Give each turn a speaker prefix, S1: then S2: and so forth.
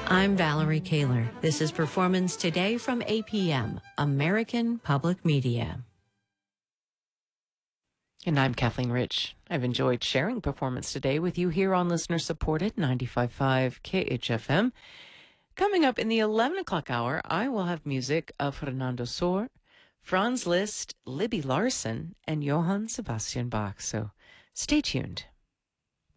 S1: I'm Valerie Kaler. This is Performance Today from APM, American Public Media.
S2: And I'm Kathleen Rich. I've enjoyed sharing Performance Today with you here on listener-supported 95.5 KHFM. Coming up in the 11 o'clock hour, I will have music of Fernando Sor, Franz Liszt, Libby Larsen, and Johann Sebastian Bach. So stay tuned.